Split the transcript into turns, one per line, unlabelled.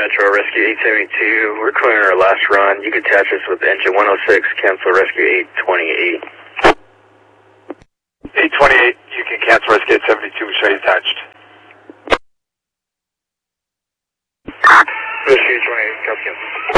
Metro, Rescue 872. We're clearing our last run. You can attach us with engine 106, cancel Rescue 828.
828, you can cancel Rescue 872, we show you attached.
Rescue 828, cancel.